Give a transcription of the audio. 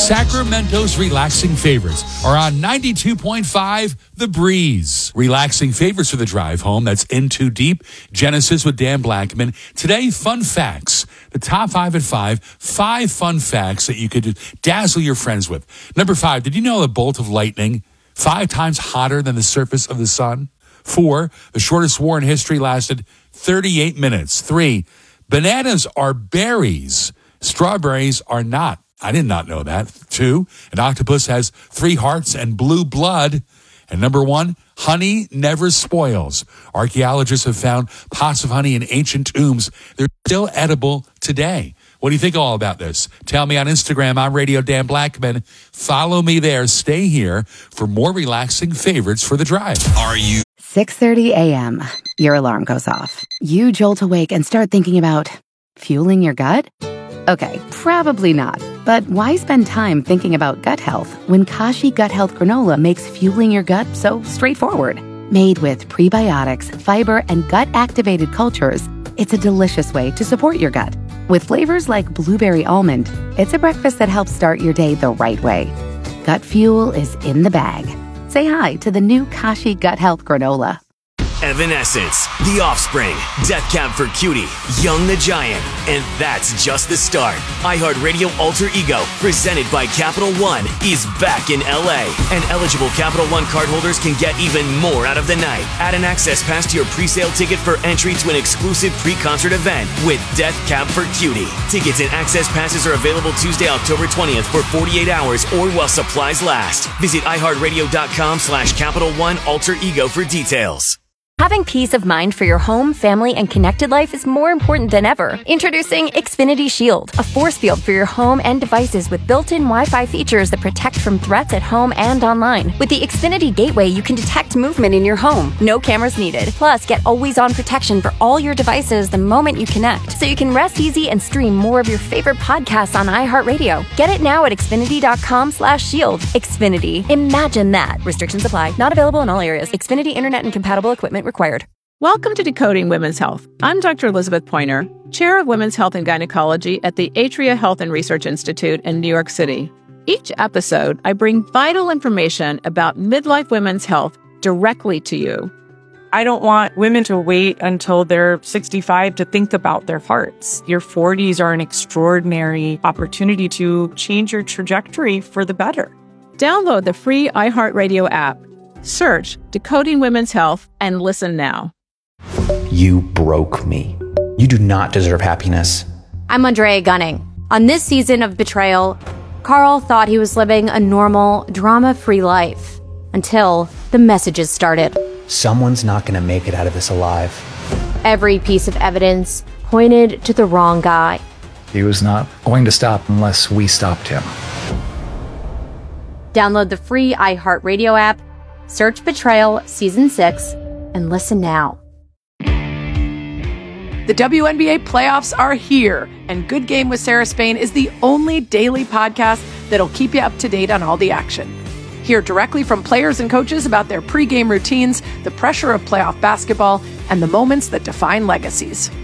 Sacramento's relaxing favorites are on 92.5 The Breeze. Relaxing favorites for the drive home. That's In Too Deep. Genesis with Dan Blackman. Today, fun facts. The top 5 at 5. 5 fun facts that you could dazzle your friends with. Number 5, did you know a bolt of lightning 5 times hotter than the surface of the sun? 4, the shortest war in history lasted 38 minutes. 3, bananas are berries. Strawberries are not. I did not know that. 2, an octopus has 3 hearts and blue blood. And number 1, honey never spoils. Archaeologists have found pots of honey in ancient tombs. They're still edible today. What do you think all about this? Tell me on Instagram. I'm Radio Dan Blackman. Follow me there. Stay here for more relaxing favorites for the drive. Are you? 6:30 a.m. Your alarm goes off. You jolt awake and start thinking about fueling your gut? Okay, probably not. But why spend time thinking about gut health when Kashi Gut Health Granola makes fueling your gut so straightforward? Made with prebiotics, fiber, and gut-activated cultures, it's a delicious way to support your gut. With flavors like blueberry almond, it's a breakfast that helps start your day the right way. Gut fuel is in the bag. Say hi to the new Kashi Gut Health Granola. Evanescence, The Offspring, Death Cab for Cutie, Young the Giant, and that's just the start. iHeartRadio Alter Ego, presented by Capital One, is back in LA, and eligible Capital One cardholders can get even more out of the night. Add an access pass to your pre-sale ticket for entry to an exclusive pre-concert event with Death Cab for Cutie. Tickets and access passes are available Tuesday, October 20th for 48 hours or while supplies last. Visit iHeartRadio.com/Capital One Alter Ego for details. Having peace of mind for your home, family, and connected life is more important than ever. Introducing Xfinity Shield, a force field for your home and devices with built-in Wi-Fi features that protect from threats at home and online. With the Xfinity Gateway, you can detect movement in your home. No cameras needed. Plus, get always-on protection for all your devices the moment you connect, so you can rest easy and stream more of your favorite podcasts on iHeartRadio. Get it now at Xfinity.com/shield. Xfinity. Imagine that. Restrictions apply. Not available in all areas. Xfinity Internet and compatible equipment required. Welcome to Decoding Women's Health. I'm Dr. Elizabeth Pointer, Chair of Women's Health and Gynecology at the Atria Health and Research Institute in New York City. Each episode, I bring vital information about midlife women's health directly to you. I don't want women to wait until they're 65 to think about their hearts. Your 40s are an extraordinary opportunity to change your trajectory for the better. Download the free iHeartRadio app. Search Decoding Women's Health and listen now. You broke me. You do not deserve happiness. I'm Andrea Gunning. On this season of Betrayal, Carl thought he was living a normal, drama-free life until the messages started. Someone's not going to make it out of this alive. Every piece of evidence pointed to the wrong guy. He was not going to stop unless we stopped him. Download the free iHeartRadio app, search Betrayal Season 6, and listen now. The WNBA playoffs are here, and Good Game with Sarah Spain is the only daily podcast that'll keep you up to date on all the action. Hear directly from players and coaches about their pregame routines, the pressure of playoff basketball, and the moments that define legacies.